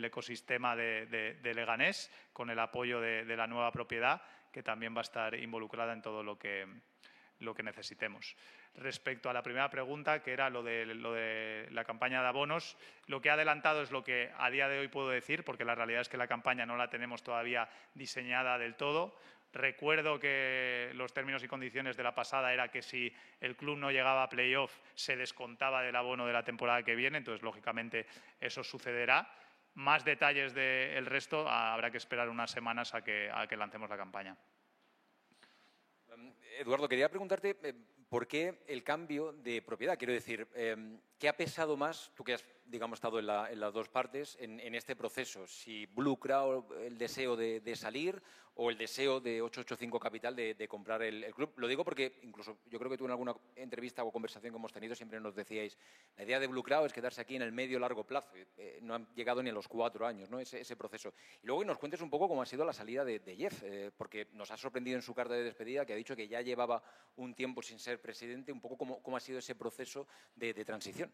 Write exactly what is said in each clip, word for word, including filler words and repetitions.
ecosistema de, de, de Leganés, con el apoyo de, de la nueva propiedad, que también va a estar involucrada en todo lo que, lo que necesitemos. Respecto a la primera pregunta, que era lo de, lo de la campaña de abonos, lo que he adelantado es lo que a día de hoy puedo decir, porque la realidad es que la campaña no la tenemos todavía diseñada del todo. Recuerdo que los términos y condiciones de la pasada era que si el club no llegaba a playoff se descontaba del abono de la temporada que viene, entonces lógicamente eso sucederá. Más detalles del resto habrá que esperar unas semanas a que, a que lancemos la campaña. Eduardo, quería preguntarte eh, por qué el cambio de propiedad. Quiero decir, eh, ¿qué ha pesado más, tú que has, digamos, estado en, la, en las dos partes, en, en este proceso? Si Blue Crow, el deseo de, de salir o el deseo de ochocientos ochenta y cinco Capital de, de comprar el, el club. Lo digo porque incluso yo creo que tú en alguna entrevista o conversación que hemos tenido siempre nos decíais, la idea de Blue Crow es quedarse aquí en el medio largo plazo. Eh, no han llegado ni a los cuatro años, ¿no? Ese, ese proceso. Y luego nos cuentes un poco cómo ha sido la salida de, de Jeff, eh, porque nos ha sorprendido en su carta de despedida que ha dicho que ya llevaba un tiempo sin ser presidente, un poco cómo, cómo ha sido ese proceso de, de transición.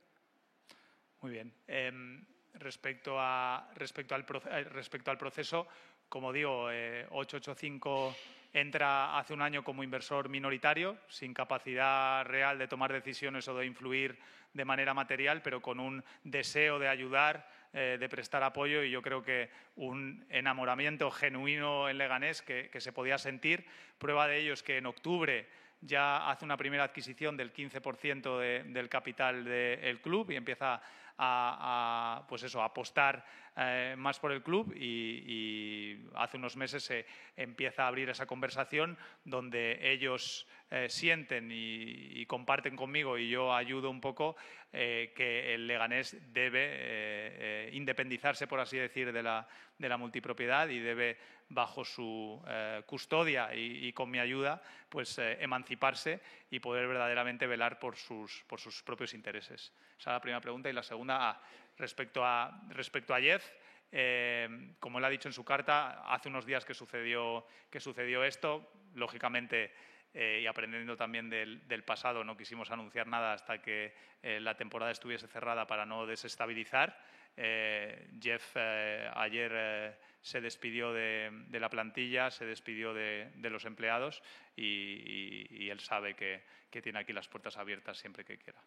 Muy bien. Eh, respecto, a, respecto, al, respecto al proceso, como digo, eh, ochocientos ochenta y cinco entra hace un año como inversor minoritario, sin capacidad real de tomar decisiones o de influir de manera material, pero con un deseo de ayudar, eh, de prestar apoyo, y yo creo que un enamoramiento genuino en Leganés que, que se podía sentir. Prueba de ello es que en octubre ya hace una primera adquisición del quince por ciento de, del capital del club y empieza a, a, pues eso, a apostar eh, más por el club, y, y hace unos meses se empieza a abrir esa conversación donde ellos eh, sienten y, y comparten conmigo, y yo ayudo un poco, eh, que el Leganés debe eh, eh, independizarse, por así decir, de la, de la multipropiedad, y debe, bajo su eh, custodia y, y con mi ayuda, pues eh, emanciparse y poder verdaderamente velar por sus, por sus propios intereses. Esa es la primera pregunta. Y la segunda, ah, respecto a, respecto a Jeff, eh, como él ha dicho en su carta, hace unos días que sucedió, que sucedió esto, lógicamente, eh, y aprendiendo también del, del pasado, no quisimos anunciar nada hasta que eh, la temporada estuviese cerrada para no desestabilizar. Eh, Jeff eh, ayer eh, se despidió de, de la plantilla, se despidió de, de los empleados, y, y, y él sabe que, que tiene aquí las puertas abiertas siempre que quiera.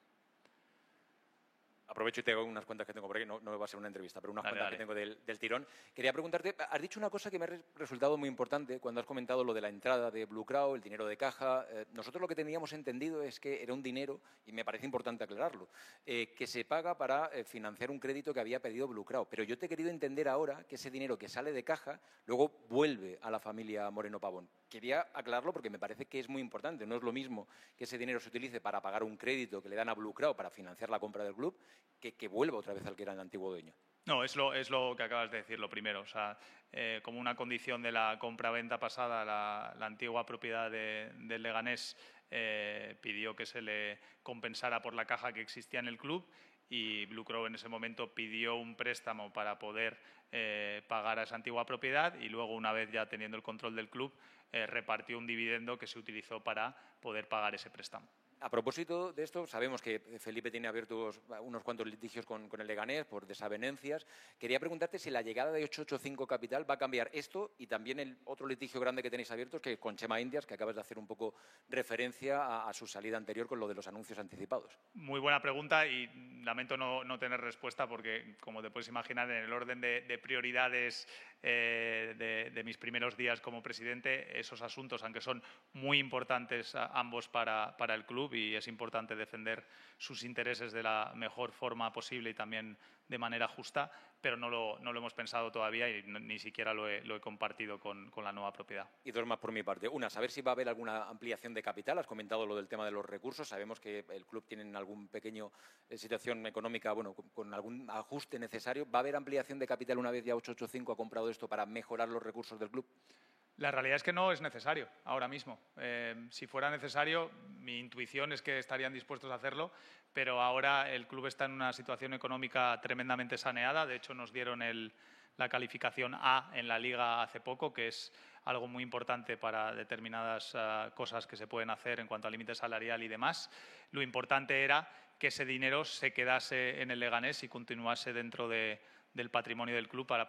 Aprovecho y te hago unas cuentas que tengo por aquí, no, no va a ser una entrevista, pero unas dale, cuentas dale. que tengo del, del tirón. Quería preguntarte, has dicho una cosa que me ha resultado muy importante cuando has comentado lo de la entrada de Blue Crow, el dinero de caja. Eh, nosotros lo que teníamos entendido es que era un dinero, y me parece importante aclararlo, eh, que se paga para eh, financiar un crédito que había pedido Blue Crow. Pero yo te he querido entender ahora que ese dinero que sale de caja luego vuelve a la familia Moreno Pavón. Quería aclararlo porque me parece que es muy importante. No es lo mismo que ese dinero se utilice para pagar un crédito que le dan a Blue Crow para financiar la compra del club, que, que vuelva otra vez al que era el antiguo dueño. No, es lo, es lo que acabas de decir, lo primero. O sea, eh, como una condición de la compra-venta pasada, la, la antigua propiedad de, del Leganés eh, pidió que se le compensara por la caja que existía en el club, y Blue Crow en ese momento pidió un préstamo para poder eh, pagar a esa antigua propiedad, y luego, una vez ya teniendo el control del club, eh, repartió un dividendo que se utilizó para poder pagar ese préstamo. A propósito de esto, sabemos que Felipe tiene abiertos unos cuantos litigios con, con el Leganés por desavenencias. Quería preguntarte si la llegada de ochocientos ochenta y cinco Capital va a cambiar esto, y también el otro litigio grande que tenéis abiertos, que con Chema Indias, que acabas de hacer un poco referencia a, a su salida anterior con lo de los anuncios anticipados. Muy buena pregunta, y lamento no, no tener respuesta porque, como te puedes imaginar, en el orden de, de prioridades eh, de, de mis primeros días como presidente, esos asuntos, aunque son muy importantes a, ambos para, para el club, y es importante defender sus intereses de la mejor forma posible y también de manera justa, pero no lo, no lo hemos pensado todavía, y no, ni siquiera lo he, lo he compartido con, con la nueva propiedad. Y dos más por mi parte. Una, saber si va a haber alguna ampliación de capital. Has comentado lo del tema de los recursos. Sabemos que el club tiene algún pequeño eh, situación económica, bueno, con, con algún ajuste necesario. ¿Va a haber ampliación de capital una vez ya ochocientos ochenta y cinco ha comprado esto para mejorar los recursos del club? La realidad es que no es necesario ahora mismo. Eh, si fuera necesario, mi intuición es que estarían dispuestos a hacerlo, pero ahora el club está en una situación económica tremendamente saneada. De hecho, nos dieron el, la calificación A en la Liga hace poco, que es algo muy importante para determinadas uh, cosas que se pueden hacer en cuanto al límite salarial y demás. Lo importante era que ese dinero se quedase en el Leganés y continuase dentro de del patrimonio del club para